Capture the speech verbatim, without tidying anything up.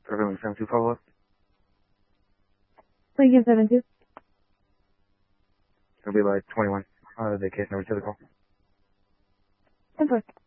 Prevailing seven two follow up. Lincoln seven two. It'll be like twenty-one. Uh, the case number to the call. ten four.